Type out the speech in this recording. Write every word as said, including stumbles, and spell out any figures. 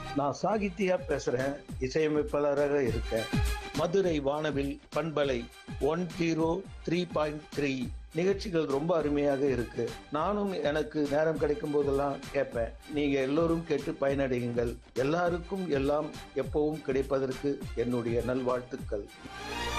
நான் சாகித்யா பேசுறேன், இசையமைப்பாளராக இருக்கேன். மதுரை வானவில் பண்பலை one zero three point three நிகழ்ச்சிகள் ரொம்ப அருமையாக இருக்கு. நானும் எனக்கு நேரம் கிடைக்கும் போதெல்லாம் கேட்பேன். நீங்க எல்லோரும் கேட்டு பயனடையுங்கள். எல்லாருக்கும் எல்லாம் எப்பவும் கிடைப்பதற்கு என்னுடைய நல்வாழ்த்துக்கள்.